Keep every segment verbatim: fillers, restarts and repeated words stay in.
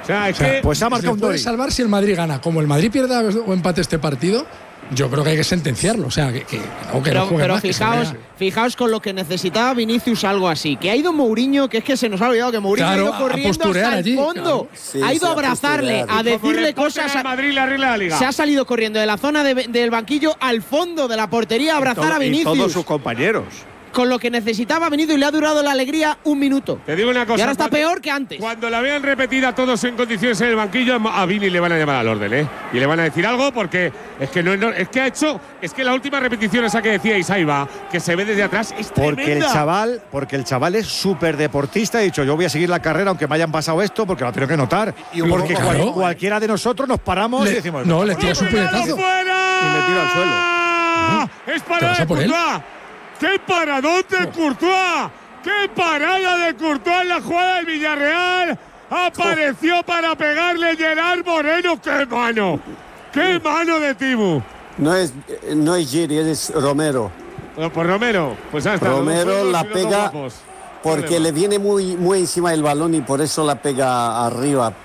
O sea, es o sea, que pues ha marcado un puede Dori. salvar si el Madrid gana. Como el Madrid pierda o empate este partido, yo creo que hay que sentenciarlo. O sea, que, que, no, que pero no juegue pero más, que se fijaos, vea. fijaos con lo que necesitaba Vinicius, algo así. Que ha ido Mourinho, que es que se nos ha olvidado que Mourinho Claro, ha ido a corriendo posturear hasta el allí, fondo. claro. Sí, ha ido sí, a abrazarle, a posturear. a como le decirle pongan cosas. al A, Madrid le arregla la liga. se ha salido corriendo de la zona de- del banquillo al fondo de la portería a abrazar Todo- a y Vinicius. todos sus compañeros. Con lo que necesitaba Vinicius y le ha durado la alegría un minuto. Te digo una cosa. Y ahora está cuando- peor que antes. Cuando la vean repetida todos en condiciones en el banquillo, a Vini le van a llamar al orden, ¿eh? Y le van a decir algo porque es que no, no es que ha hecho, es que la última repetición esa que decíais ahí va, que se ve desde atrás, es Porque el tremenda. chaval, porque el chaval es súper deportista. He dicho, yo voy a seguir la carrera aunque me hayan pasado esto, porque lo tengo que notar. Y un porque poco, cual- claro. cualquiera de nosotros nos paramos Le- y decimos, no, le tiras un ¡Pégalo puñetazo. fuera! Y me tiro al suelo. ¡Es ¿Te parada vas de a por él? Courtois! ¡Qué paradón de Courtois! ¡Qué parada de Courtois en la jugada del Villarreal! Apareció para pegarle Gerard Moreno. ¡Qué mano! ¡Qué mano de Tibu! No es, no es Giri, es Romero. Bueno, pues Romero, pues hasta Romero la pega porque le viene muy, muy encima el balón y por eso la pega arriba.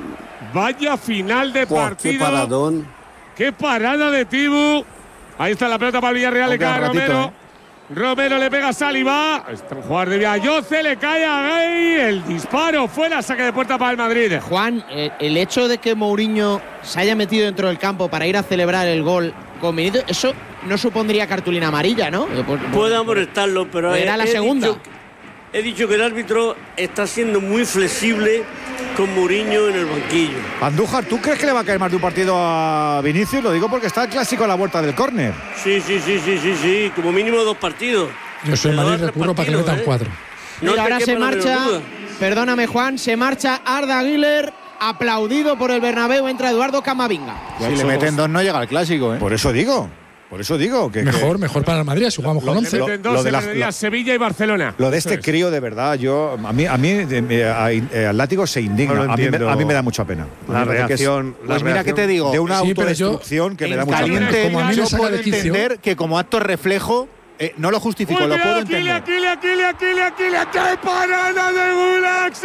Vaya final de Buah, qué partido. paradón. ¡Qué parada de Tibu! Ahí está la pelota para el Villarreal, le Aunque cae a un ratito, Romero. ¿eh? Romero le pega a Saliba. Está un jugador de Villayoce, le cae a Gay. El disparo fuera, saque de puerta para el Madrid. Juan, eh, el hecho de que Mourinho se haya metido dentro del campo para ir a celebrar el gol con Vinicius, eso no supondría cartulina amarilla, ¿no? Eh, por- Puede amonestarlo, pero Era he- la he segunda. dicho- he dicho que el árbitro está siendo muy flexible con Mourinho en el banquillo. Andújar, ¿tú crees que le va a caer más de un partido a Vinicius? Lo digo porque está el clásico a la vuelta del córner. Sí, sí, sí, sí, sí, sí, como mínimo dos partidos. Yo soy Le Madrid, daba recurro para que le tres metan partidos, cuatro. ¿eh? No Mira, te ahora quepa se la menor marcha, duda. perdóname Juan, se marcha Arda Güler, aplaudido por el Bernabéu, entra Eduardo Camavinga. Si le meten dos no llega al clásico, ¿eh? Por eso digo, por eso digo que Mejor, que mejor para el Madrid, si jugamos con Lo- once. lo- Meten dos lo de en la- Almería, lo- Sevilla y Barcelona. lo de Eso este es. crío de verdad, yo a mí a mí de- me- a- eh, al látigo se indigna, No lo a, mí me, entiendo. a mí me da mucha pena. A mí La me parece que es reacción. la pues mira reacción que te digo, de una Sí, pero yo- autodestrucción que me da en mucha caliente, pena. Como a mí me yo saca puedo de quicio. entender que como acto reflejo eh, no lo justifico, Uy, lo cuidado, puedo Aquile, entender. Aquile, Aquile, Aquile, Aquile, ¡qué parada de Gulaxi!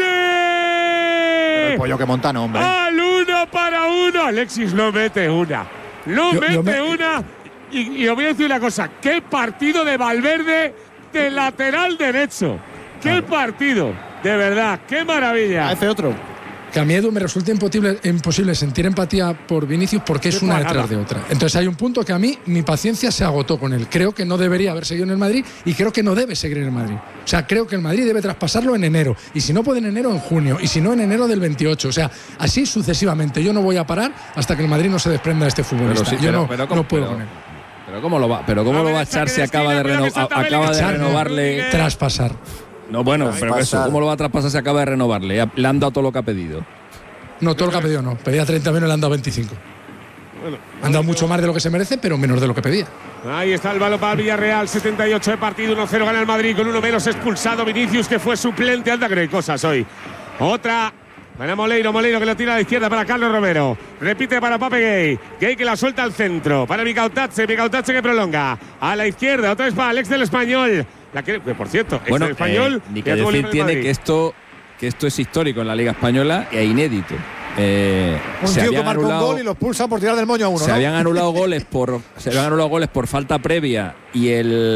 Pero el pollo que monta, no, hombre. Al uno para uno. Alexis no mete una. No Yo- mete yo me- una. Y, y os voy a decir una cosa. ¡Qué partido de Valverde de lateral derecho! ¡Qué partido! De verdad, qué maravilla. Hace otro. Que a mí, Edu, me resulta imposible, imposible sentir empatía por Vinicius porque es Qué una parada. detrás de otra. Entonces hay un punto que a mí mi paciencia se agotó con él. Creo que no debería haber seguido en el Madrid y creo que no debe seguir en el Madrid. O sea, creo que el Madrid debe traspasarlo en enero. Y si no puede en enero, en junio. Y si no, en enero del veintiocho. O sea, así sucesivamente. Yo no voy a parar hasta que el Madrid no se desprenda de este futbolista. Pero sí, Yo pero- no, pero ¿cómo- no puedo pero- con él. Pero cómo lo va, pero cómo A lo ver, va a el saque echar de si acaba de, esquina, reno- cuidado que salta a- acaba de Bellingham. renovarle? Traspasar. No, bueno, pero eso, Traspasar. ¿cómo lo va a traspasar si acaba de renovarle? Ya le han dado todo lo que ha pedido. No, todo lo que ha pedido no. Pedía treinta menos, le han dado veinticinco. Bueno, Han dado mucho más de lo que se merece, pero menos de lo que pedía. ahí está el balón para el Villarreal, setenta y ocho de partido, uno cero gana el Madrid, con uno menos expulsado Vinicius, que fue suplente. Anda que no hay cosas hoy. Otra. Gana Moleiro, Moleiro que lo tira a la izquierda para Carlos Romero. Repite para Pape Gay. Gay que la suelta al centro. Para Micautazze, Micautazze que prolonga. A la izquierda, otra vez para Alex del Español. La que, que, por cierto, ex Bueno, del Español. eh, ni que que tuvo decir libre el tiene Madrid. que esto, que esto es histórico en la Liga Española e inédito. Eh, Un se tío que habían marca un anulado- gol y lo expulsan por tirar del moño a uno, Se ¿no? habían anulado goles por se habían anulado goles por falta previa y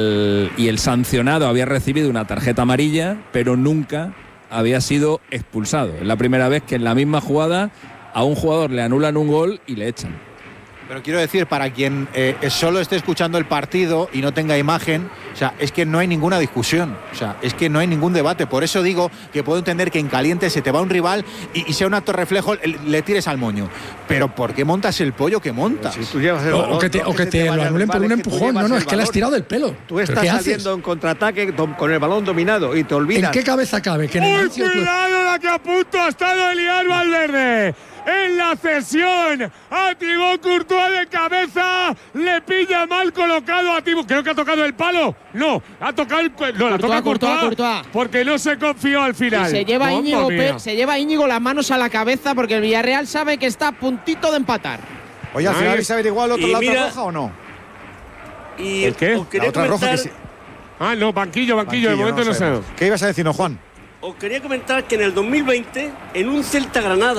el y el sancionado había recibido una tarjeta amarilla, pero nunca había sido expulsado. Es la primera vez que en la misma jugada a un jugador le anulan un gol y le echan. Pero quiero decir, para quien eh, solo esté escuchando el partido y no tenga imagen, o sea, es que no hay ninguna discusión, o sea, es que no hay ningún debate. Por eso digo que puedo entender que en caliente se te va un rival y, y sea un acto reflejo, le, le tires al moño. Pero ¿por qué montas el pollo que montas? Si tú llevas O, o que te, o que te lo anulen por un empujón. No, no, es que le has tirado del pelo. Tú ¿Pero estás qué haces? saliendo en contraataque dom- con el balón dominado y te olvidas. ¿En qué cabeza cabe? Que en el ¡Uy, inicio tú- cuidado la que a punto ha estado Eliar Valverde! En la cesión a Thibaut Courtois de cabeza, le pilla mal colocado a Thibaut. Creo que ha tocado el palo. No, ha tocado el. No, la Courtois, toca Courtois, Courtois, Courtois. porque no se confió al final. Y se lleva, Mamma Íñigo, mía. Pe- se lleva Íñigo las manos a la cabeza porque el Villarreal sabe que está a puntito de empatar. Oye, al Ahí final es- se averiguó el otro y lado mira- roja o no? Y ¿El qué? os La quería otra roja comentar, que sí. Ah, no, banquillo, banquillo, de Banquillo, momento no sé. sabemos. ¿Qué ibas a decirnos, Juan? os quería comentar que en el dos mil veinte, en un Celta Granada,